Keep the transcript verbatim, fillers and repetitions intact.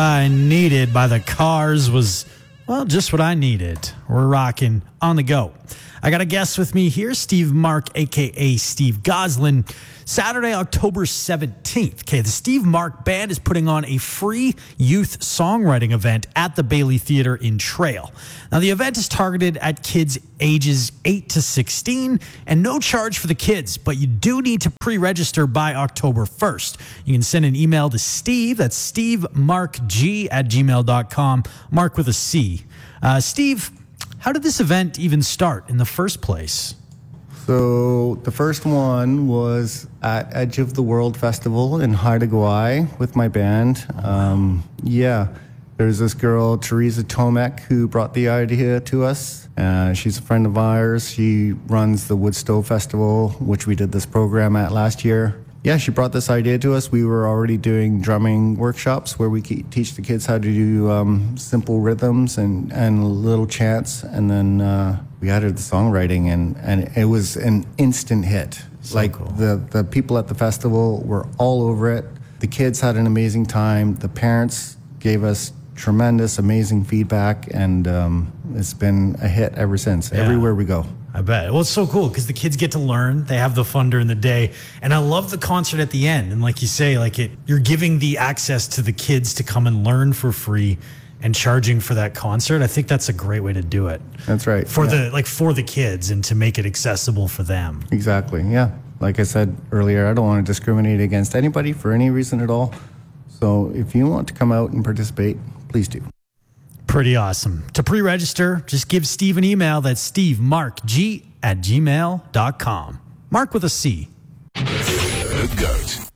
I Needed by the Cars was, well, just what I needed. We're rocking on the go. I got a guest with me here, Steve Mark, a k a. Steve Goslin. Saturday, October seventeenth. Okay, the Steve Mark Band is putting on a free youth songwriting event at the Bailey Theater in Trail. Now, the event is targeted at kids ages eight to sixteen and no charge for the kids, but you do need to pre-register by October first. You can send an email to Steve, that's Steve Mark G at gmail dot com, Mark with a C. Uh, Steve, how did this event even start in the first place? So the first one was at Edge of the World Festival in Haida Gwaii with my band. Um, yeah, there's this girl, Teresa Tomek, who brought the idea to us. Uh, she's a friend of ours. She runs the Woodstow Festival, which we did this program at last year. Yeah, she brought this idea to us. We were already doing drumming workshops where we teach the kids how to do um, simple rhythms and, and little chants. And then uh, we added the songwriting, and, and it was an instant hit. So like cool. the, the people at the festival were all over it. The kids had an amazing time. The parents gave us tremendous, amazing feedback. And um, it's been a hit ever since, Yeah. everywhere we go. I bet. Well, it's so cool because the kids get to learn. They have the fun during the day. And I love the concert at the end. And like you say, like it, you're giving the access to the kids to come and learn for free and charging for that concert. I think that's a great way to do it. That's right. For yeah. the like for the kids and to make it accessible for them. Exactly, yeah. Like I said earlier, I don't want to discriminate against anybody for any reason at all. So if you want to come out and participate, please do. Pretty awesome. To pre-register, just give Steve an email. That's Steve Mark G at gmail dot com. Mark with a C. The GOAT.